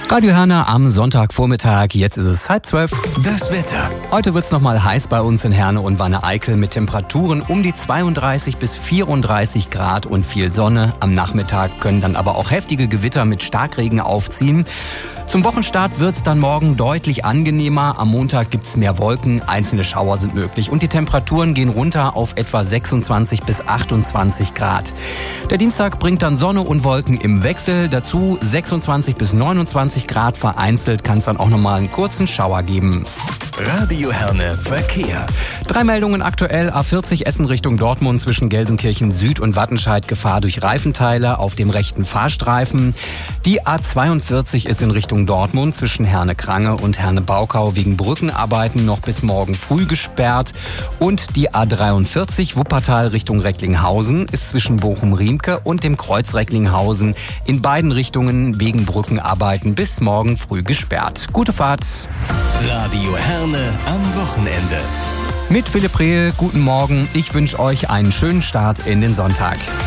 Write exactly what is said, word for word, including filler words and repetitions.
Radio Herne am Sonntagvormittag, jetzt ist es halb zwölf. Das Wetter. Heute wird's noch mal heiß bei uns in Herne und Wanne-Eickel mit Temperaturen um die zweiunddreißig bis vierunddreißig Grad und viel Sonne. Am Nachmittag können dann aber auch heftige Gewitter mit Starkregen aufziehen. Zum Wochenstart wird's dann morgen deutlich angenehmer. Am Montag gibt's mehr Wolken, einzelne Schauer sind möglich und die Temperaturen gehen runter auf etwa sechsundzwanzig bis achtundzwanzig Grad. Der Dienstag bringt dann Sonne und Wolken im Wechsel. Dazu sechsundzwanzig bis neunundzwanzig Grad. Vereinzelt kann es dann auch nochmal einen kurzen Schauer geben. Radio Herne Verkehr. Drei Meldungen aktuell. A vierzig Essen Richtung Dortmund zwischen Gelsenkirchen Süd und Wattenscheid. Gefahr durch Reifenteile auf dem rechten Fahrstreifen. Die A zweiundvierzig ist in Richtung Dortmund zwischen Herne-Krange und Herne-Baukau wegen Brückenarbeiten noch bis morgen früh gesperrt. Und die A dreiundvierzig Wuppertal Richtung Recklinghausen ist zwischen Bochum-Riemke und dem Kreuz Recklinghausen in beiden Richtungen wegen Brückenarbeiten bis morgen früh gesperrt. Gute Fahrt. Radio Herne am Wochenende. Mit Philipp Rehl, guten Morgen. Ich wünsche euch einen schönen Start in den Sonntag.